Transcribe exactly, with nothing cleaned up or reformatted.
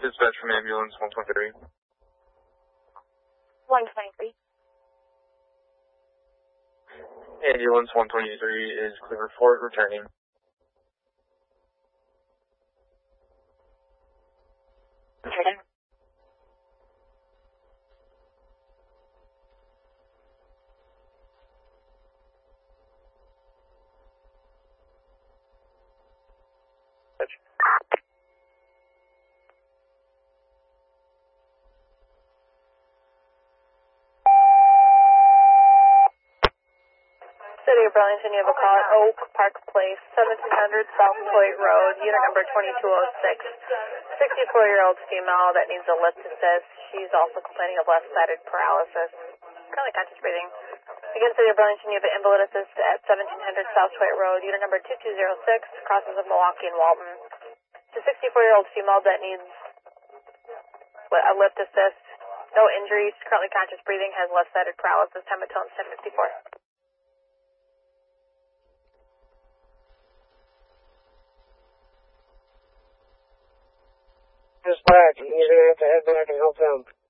Dispatch from ambulance one twenty-three. one twenty-three. Ambulance one twenty-three is clear for returning. Returning. City of Burlington, you have a call at Oak Park Place, seventeen hundred South Point Road, unit number twenty-two oh six. sixty-four-year-old female that needs a lift assist. She's also complaining of left-sided paralysis. Currently conscious breathing. Again, City of Burlington, you have an invalid assist at seventeen hundred South Point Road, unit number two two zero six, crosses of Milwaukee and Walton. It's a sixty-four-year-old female that needs a lift assist. No injuries, currently conscious breathing, has left-sided paralysis. Time of tone ten fifty-four. Dispatch, you're going to have to head back and help them.